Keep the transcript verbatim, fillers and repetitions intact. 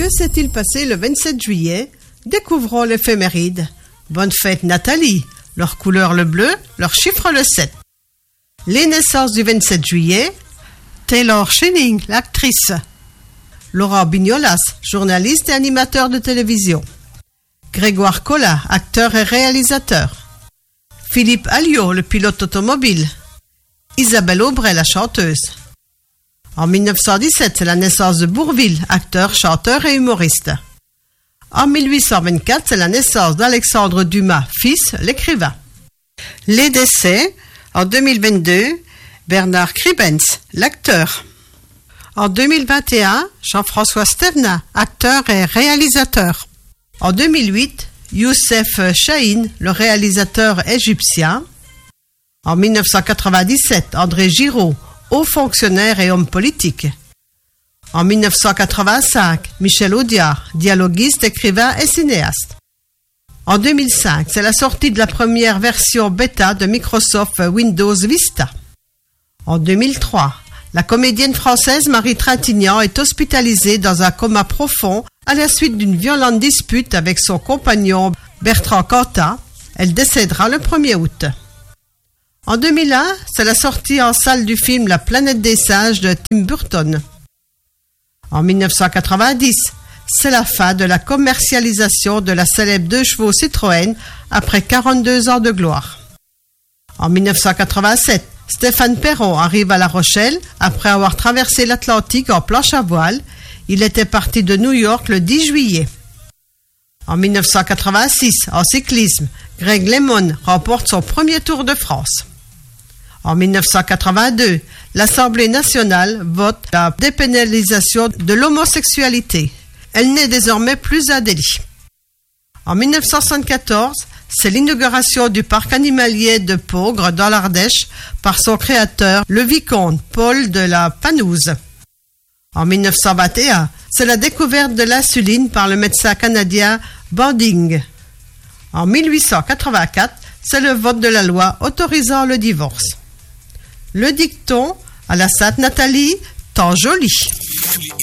Que s'est-il passé le vingt-sept juillet? Découvrons l'éphéméride. Bonne fête Nathalie. Leur couleur le bleu, leur chiffre le sept. Les naissances du vingt-sept juillet. Taylor Schilling, l'actrice. Laurent Bignolas, journaliste et animateur de télévision. Grégoire Collat, acteur et réalisateur. Philippe Alliot, le pilote automobile. Isabelle Aubray, la chanteuse. En mille neuf cent dix-sept, c'est la naissance de Bourvil, acteur, chanteur et humoriste. En mille huit cent vingt-quatre, c'est la naissance d'Alexandre Dumas, fils, l'écrivain. Les décès, en deux mille vingt-deux, Bernard Kriebens, l'acteur. En deux mille vingt et un, Jean-François Stevenat, acteur et réalisateur. En deux mille huit, Youssef Chahine, le réalisateur égyptien. En mille neuf cent quatre-vingt-dix-sept, André Giraud, haut fonctionnaire et homme politique. En mille neuf cent quatre-vingt-cinq, Michel Audiard, dialoguiste, écrivain et cinéaste. En deux mille cinq, c'est la sortie de la première version bêta de Microsoft Windows Vista. En deux mille trois, la comédienne française Marie Trintignant est hospitalisée dans un coma profond à la suite d'une violente dispute avec son compagnon Bertrand Cantat. Elle décédera le premier août. En deux mille un, c'est la sortie en salle du film La planète des singes de Tim Burton. En mille neuf cent quatre-vingt-dix, c'est la fin de la commercialisation de la célèbre deux chevaux Citroën après quarante-deux ans de gloire. En mille neuf cent quatre-vingt-sept, Stéphane Perron arrive à La Rochelle après avoir traversé l'Atlantique en planche à voile. Il était parti de New York le dix juillet. En mille neuf cent quatre-vingt-six, en cyclisme, Greg LeMond remporte son premier Tour de France. En mille neuf cent quatre-vingt-deux, l'Assemblée nationale vote la dépénalisation de l'homosexualité. Elle n'est désormais plus un délit. En mille neuf cent soixante-quatorze, c'est l'inauguration du parc animalier de Peaugres dans l'Ardèche par son créateur, le vicomte Paul de la Panouse. En mille neuf cent vingt et un, c'est la découverte de l'insuline par le médecin canadien Banding. En mille huit cent quatre-vingt-quatre, c'est le vote de la loi autorisant le divorce. Le dicton à la Sainte Nathalie, tant joli.